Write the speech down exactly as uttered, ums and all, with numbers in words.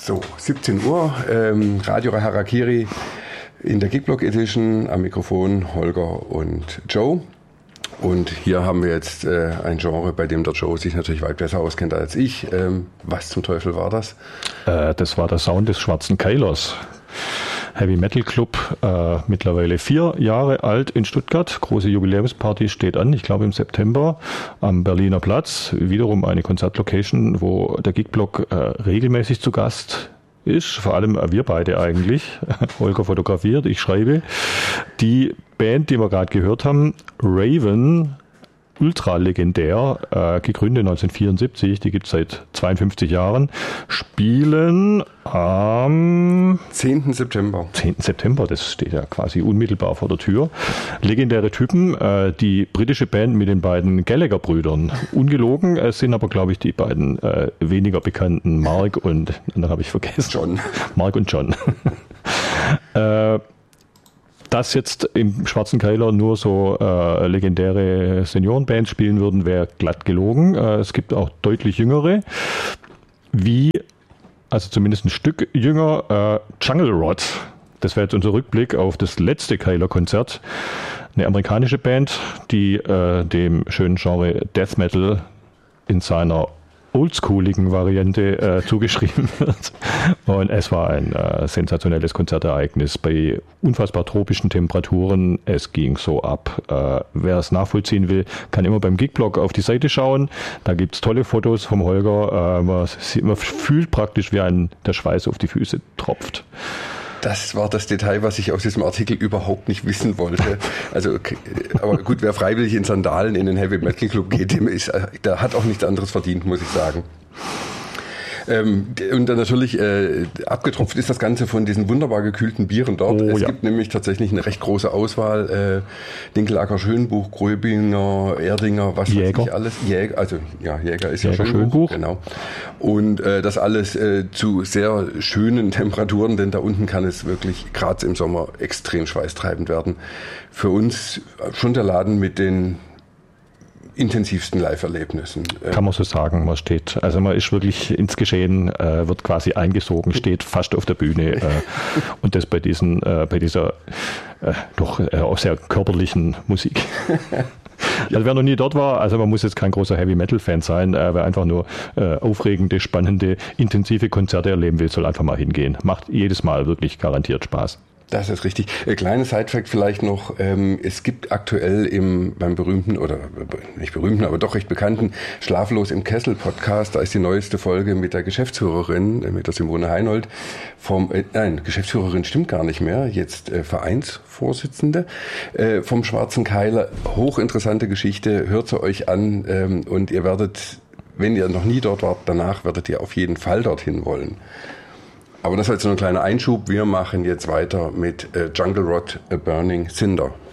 So, siebzehn Uhr, ähm, Radio Harakiri in der Gigblock Edition, am Mikrofon Holger und Joe. Und hier haben wir jetzt äh, ein Genre, bei dem der Joe sich natürlich weit besser auskennt als ich. Ähm, was zum Teufel war das? Äh, das war der Sound des Schwarzen Keilers. Heavy Metal Club, äh, mittlerweile vier Jahre alt in Stuttgart. Große Jubiläumsparty steht an, ich glaube im September am Berliner Platz. Wiederum eine Konzertlocation, wo der Gigblock äh, regelmäßig zu Gast ist. Vor allem wir beide eigentlich. Holger fotografiert, ich schreibe. Die Band, die wir gerade gehört haben, Raven, ultra legendär, äh, gegründet neunzehnhundertvierundsiebzig, die gibt es seit zweiundfünfzig Jahren, spielen am zehnten September. zehnten September, das steht ja quasi unmittelbar vor der Tür. Legendäre Typen, äh, die britische Band mit den beiden Gallagher-Brüdern. Ungelogen, es sind aber, glaube ich, die beiden äh, weniger bekannten Mark und, dann habe ich vergessen. John. Mark und John. äh, Dass jetzt im Schwarzen Keiler nur so äh, legendäre Seniorenbands spielen würden, wäre glatt gelogen. Äh, es gibt auch deutlich jüngere, wie, also zumindest ein Stück jünger, äh, Jungle Rot. Das wäre jetzt unser Rückblick auf das letzte Keiler-Konzert. Eine amerikanische Band, die äh, dem schönen Genre Death Metal in seiner oldschooligen Variante äh, zugeschrieben wird. Und es war ein äh, sensationelles Konzertereignis bei unfassbar tropischen Temperaturen. Es ging so ab. Äh, wer es nachvollziehen will, kann immer beim Gigblock auf die Seite schauen. Da gibt es tolle Fotos vom Holger. Äh, man, man fühlt praktisch, wie ein der Schweiß auf die Füße tropft. Das war das Detail, was ich aus diesem Artikel überhaupt nicht wissen wollte. Also, aber gut, wer freiwillig in Sandalen in den Heavy Metal Club geht, dem ist, der hat auch nichts anderes verdient, muss ich sagen. Ähm, und dann natürlich äh, abgetropft ist das Ganze von diesen wunderbar gekühlten Bieren dort. Oh, es ja. gibt nämlich tatsächlich eine recht große Auswahl. Äh, Dinkelacker Schönbuch, Gröbinger, Erdinger, was Jäger. weiß ich alles. Jäger, also ja, Jäger ist Jäger ja Schönbuch. Schönbuch. Genau. Und äh, das alles äh, zu sehr schönen Temperaturen, denn da unten kann es wirklich gerade im Sommer extrem schweißtreibend werden. Für uns schon der Laden mit den intensivsten Live-Erlebnissen. Kann man so sagen, man steht, also man ist wirklich ins Geschehen, äh, wird quasi eingesogen, steht fast auf der Bühne äh, und das bei diesen, äh, bei dieser äh, doch äh, auch sehr körperlichen Musik. Also wer noch nie dort war, also man muss jetzt kein großer Heavy-Metal-Fan sein, äh, wer einfach nur äh, aufregende, spannende, intensive Konzerte erleben will, soll einfach mal hingehen. Macht jedes Mal wirklich garantiert Spaß. Das ist richtig. Äh, kleine Sidefact vielleicht noch, ähm, es gibt aktuell im beim berühmten, oder nicht berühmten, aber doch recht bekannten Schlaflos im Kessel Podcast, da ist die neueste Folge mit der Geschäftsführerin, äh, mit der Simone Heinold, vom, äh, nein, Geschäftsführerin stimmt gar nicht mehr, jetzt äh, Vereinsvorsitzende äh, vom Schwarzen Keiler. Hochinteressante Geschichte, hört sie euch an ähm, und ihr werdet, wenn ihr noch nie dort wart, danach werdet ihr auf jeden Fall dorthin wollen. Aber das war jetzt nur ein kleiner Einschub. Wir machen jetzt weiter mit äh, Jungle Rot, A Burning Cinder.